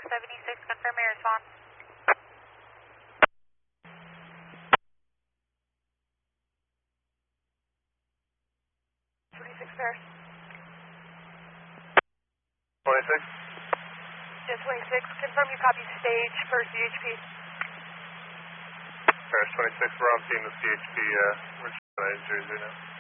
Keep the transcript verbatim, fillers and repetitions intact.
seventy-six, confirm your response. twenty-six Paris. twenty-six? Yeah, twenty-six, confirm you copy stage for C H P. Paris twenty-six, we're on team the C H P, uh, we're trying to Jersey now.